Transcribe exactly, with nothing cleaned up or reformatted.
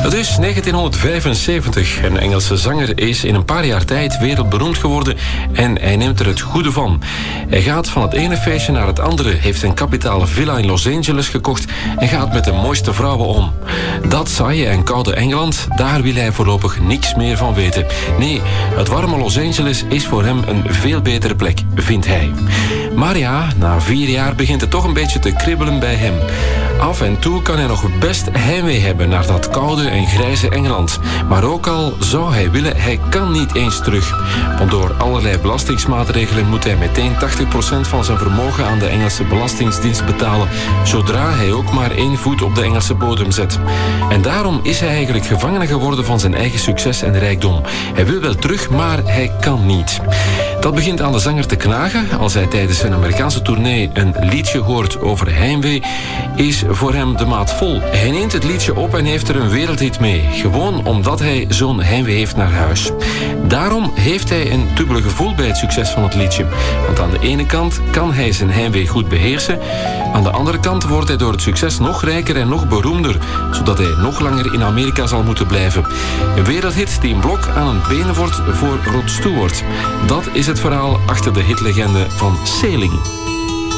Het is negentienhonderdvijfenzeventig. Een Engelse zanger is in een paar jaar tijd wereldberoemd geworden en hij neemt er het goede van. Hij gaat van het ene feestje naar het andere, heeft een kapitale villa in Los Angeles gekocht en gaat met de mooiste vrouwen om. Dat saaie en koude Engeland, daar wil hij voorlopig niks meer van weten. Nee, het warme Los Angeles is voor hem een veel betere plek, vindt hij. Maar ja, na vier jaar begint het toch een beetje te kribbelen bij hem. Af en toe kan hij nog best heimwee hebben naar dat koude en grijze Engeland. Maar ook al zou hij willen, hij kan niet eens terug. Want door allerlei belastingsmaatregelen moet hij meteen tachtig procent van zijn vermogen aan de Engelse Belastingdienst betalen, zodra hij ook maar één voet op de Engelse bodem zet. En daarom is hij eigenlijk gevangene geworden van zijn eigen succes en rijkdom. Hij wil wel terug, maar hij kan niet. Dat begint aan de zanger te knagen als hij tijdens zijn Amerikaanse tournee een liedje hoort over heimwee, is voor hem de maat vol. Hij neemt het liedje op en heeft er een wereldhit mee, gewoon omdat hij zo'n heimwee heeft naar huis. Daarom heeft hij een dubbele gevoel bij het succes van het liedje. Want aan de ene kant kan hij zijn heimwee goed beheersen, aan de andere kant wordt hij door het succes nog rijker en nog beroemder, zodat hij nog langer in Amerika zal moeten blijven. Een wereldhit die een blok aan een been wordt voor Rod Stewart. Dat is het verhaal achter de hitlegende van Sailing.